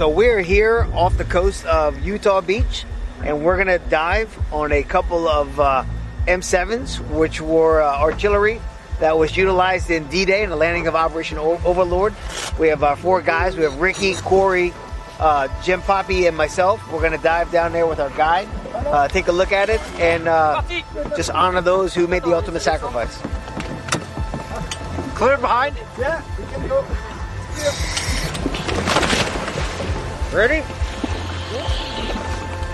So we're here off the coast of Utah Beach, and we're gonna dive on a couple of M7s, which were artillery that was utilized in D-Day in the landing of Operation Overlord. We have 4 guys. We have Ricky, Corey, Jim Poppy, and myself. We're gonna dive down there with our guide, take a look at it, and just honor those who made the ultimate sacrifice. Clear behind? Yeah, we can go. Ready? Yeah.